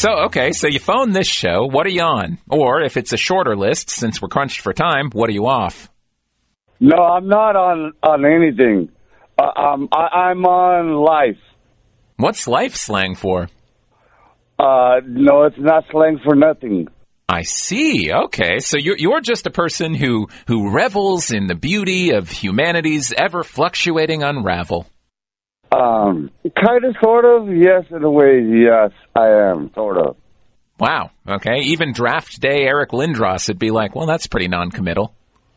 So you phone this show. What are you on? Or if it's a shorter list, since we're crunched for time, what are you off? No, I'm not on anything. I'm on life. What's life slang for? No, it's not slang for nothing. I see. Okay, so you're just a person who revels in the beauty of humanity's ever-fluctuating unravel. Kind of, sort of. Yes, in a way, yes, I am, sort of. Wow. Okay, even draft day Eric Lindros would be like, well, that's pretty non-committal.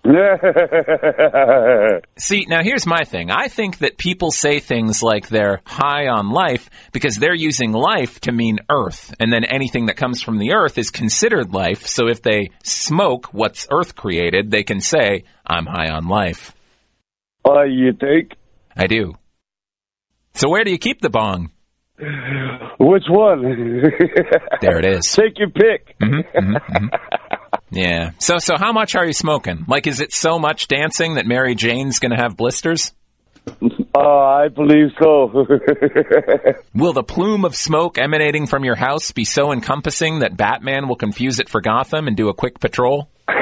See, now here's my thing. I think that people say things like they're high on life because they're using life to mean Earth, and then anything that comes from the Earth is considered life, so if they smoke what's Earth created, they can say, I'm high on life. You think? I do. So where do you keep the bong? Which one? There it is. Take your pick. Yeah. So how much are you smoking? Like, is it so much dancing that Mary Jane's going to have blisters? I believe so. Will the plume of smoke emanating from your house be so encompassing that Batman will confuse it for Gotham and do a quick patrol? Do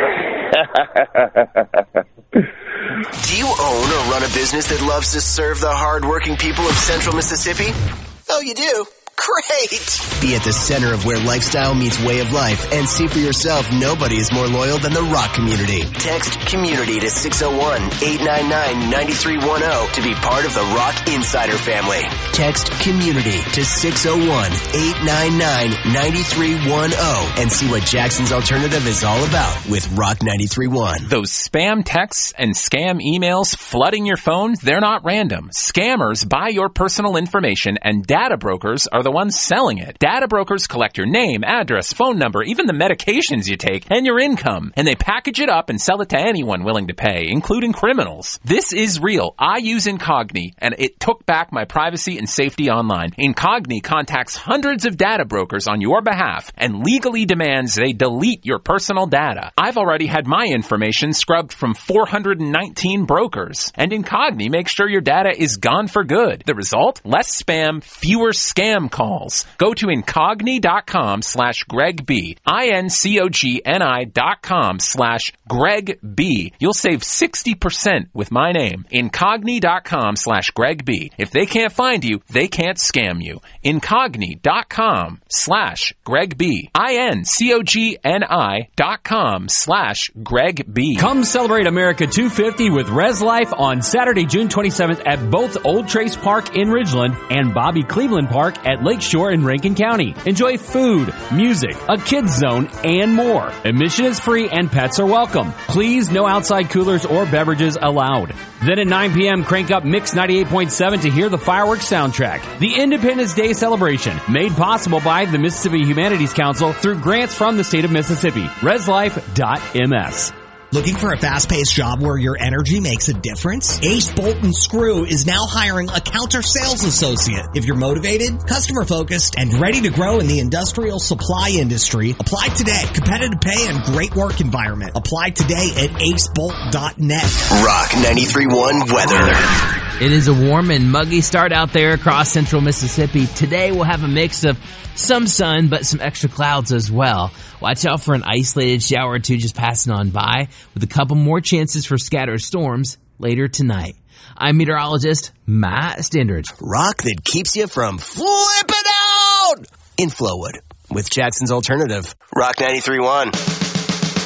you own or run a business that loves to serve the hard-working people of Central Mississippi? Oh, you do? Great! Be at the center of where lifestyle meets way of life and see for yourself nobody is more loyal than the rock community. Text community to 601-899-9310 to be part of the Rock Insider family. Text community to 601-899-9310 and see what Jackson's Alternative is all about with Rock 93.1. Those spam texts and scam emails flooding your phone, they're not random. Scammers buy your personal information and data brokers are the ones selling it. Data brokers collect your name, address, phone number, even the medications you take, and your income. And they package it up and sell it to anyone willing to pay, including criminals. This is real. I use Incogni, and it took back my privacy and safety online. Incogni contacts hundreds of data brokers on your behalf and legally demands they delete your personal data. I've already had my information scrubbed from 419 brokers. And Incogni makes sure your data is gone for good. The result? Less spam, fewer scam calls. Go to incogni.com/GregB. incogni.com/GregB. You'll save 60% with my name. Incogni.com/GregB. If they can't find you, they can't scam you. Incogni.com/GregB. incogni.com/GregB. Come celebrate America 250 with Res Life on Saturday, June 27th at both Old Trace Park in Ridgeland and Bobby Cleveland Park at Lakeshore in Rankin County. Enjoy food, music, a kids zone, and more. Admission is free and pets are welcome. Please, no outside coolers or beverages allowed. Then at 9 p.m., crank up Mix 98.7 to hear the fireworks soundtrack. The Independence Day celebration, made possible by the Mississippi Humanities Council through grants from the state of Mississippi. ResLife.ms. Looking for a fast-paced job where your energy makes a difference? Ace Bolt & Screw is now hiring a counter sales associate. If you're motivated, customer-focused, and ready to grow in the industrial supply industry, apply today. Competitive pay and great work environment. Apply today at acebolt.net. Rock 93.1 weather. It is a warm and muggy start out there across central Mississippi. Today we'll have a mix of some sun, but some extra clouds as well. Watch out for an isolated shower or two just passing on by, with a couple more chances for scattered storms later tonight. I'm meteorologist Matt Stendridge. Rock that keeps you from flipping out in Flowood with Jackson's Alternative. Rock 93.1.